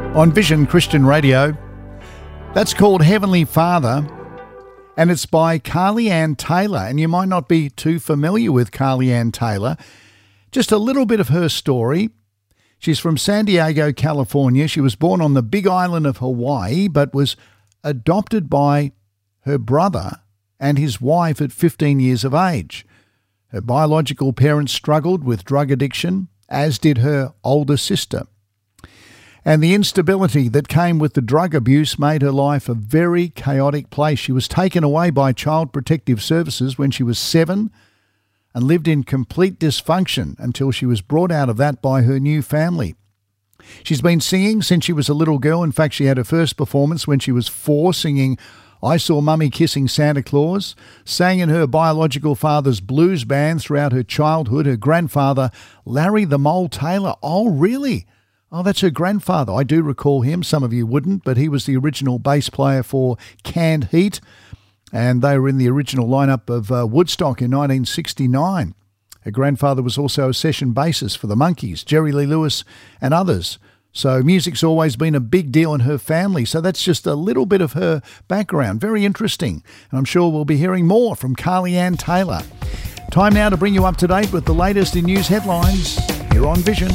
On Vision Christian Radio. That's called Heavenly Father, and it's by Carly Ann Taylor. And you might not be too familiar with Carly Ann Taylor. Just a little bit of her story. She's from San Diego, California. She was born on the Big Island of Hawaii, but was adopted by her brother and his wife at 15 years of age. Her biological parents struggled with drug addiction, as did her older sister. And the instability that came with the drug abuse made her life a very chaotic place. She was taken away by Child Protective Services when she was 7 and lived in complete dysfunction until she was brought out of that by her new family. She's been singing since she was a little girl. In fact, she had her first performance when she was 4, singing I Saw Mummy Kissing Santa Claus, sang in her biological father's blues band throughout her childhood. Her grandfather, Larry the Mole Taylor. Oh, really? Oh, that's her grandfather. I do recall him. Some of you wouldn't, but he was the original bass player for Canned Heat, and they were in the original lineup of Woodstock in 1969. Her grandfather was also a session bassist for the Monkees, Jerry Lee Lewis and others. So music's always been a big deal in her family. So that's just a little bit of her background. Very interesting. And I'm sure we'll be hearing more from Carly Ann Taylor. Time now to bring you up to date with the latest in news headlines here on Vision.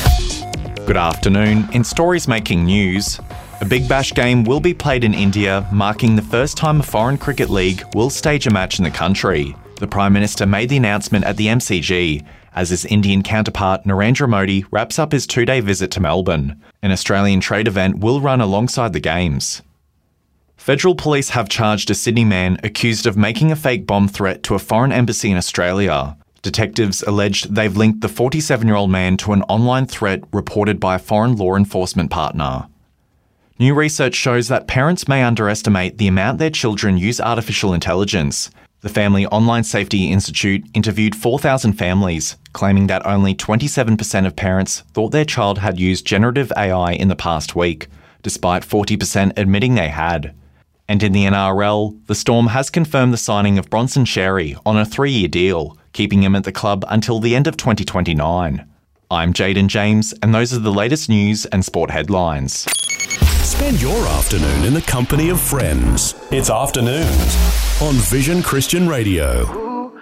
Good afternoon. In stories making news, a Big Bash game will be played in India, marking the first time a foreign cricket league will stage a match in the country. The Prime Minister made the announcement at the MCG, as his Indian counterpart Narendra Modi wraps up his 2-day visit to Melbourne. An Australian trade event will run alongside the games. Federal police have charged a Sydney man accused of making a fake bomb threat to a foreign embassy in Australia. Detectives alleged they've linked the 47-year-old man to an online threat reported by a foreign law enforcement partner. New research shows that parents may underestimate the amount their children use artificial intelligence. The Family Online Safety Institute interviewed 4,000 families, claiming that only 27% of parents thought their child had used generative AI in the past week, despite 40% admitting they had. And in the NRL, the Storm has confirmed the signing of Bronson Xerri on a 3-year deal, keeping him at the club until the end of 2029. I'm Jaden James, and those are the latest news and sport headlines. Spend your afternoon in the company of friends. It's Afternoons on Vision Christian Radio.